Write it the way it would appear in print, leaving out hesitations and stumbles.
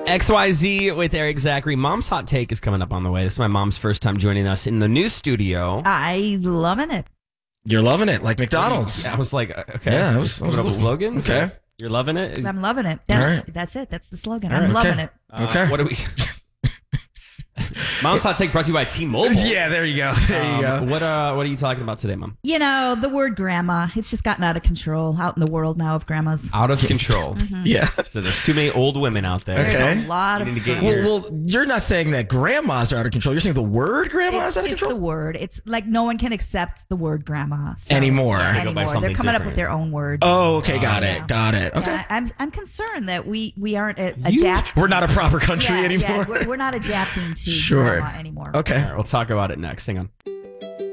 XYZ with Eric Zachary. Mom's Hot Take is coming up on the way. This is my mom's first time joining us in the new studio. I loving it. You're loving it, like McDonald's. I was like, okay. Yeah, that was a slogan. Okay. You're loving it? I'm loving it. That's it. That's the slogan. All I'm right. loving it. Okay. What do we... Mom's Hot Take brought to you by T-Mobile. Yeah, there you go. There you go. What are you talking about today, Mom? You know, the word grandma, it's just gotten out of control out in the world now of grandmas. Out of control. Yeah. So there's too many old women out there. There's Okay. a lot of You need to get grandmas. Well, you're not saying that grandmas are out of control. You're saying the word grandma is out of It's control? the word. It's like no one can accept the word grandma Anymore. They go by Anymore. something They're coming up different. with their own words. Oh, okay. Got Yeah. it. Got it. Okay. Yeah, I'm concerned that we aren't adapting. We're not a proper country Yeah, anymore. we're not adapting to Sure. grandma anymore. Okay. All right, we'll talk about it next. Hang on.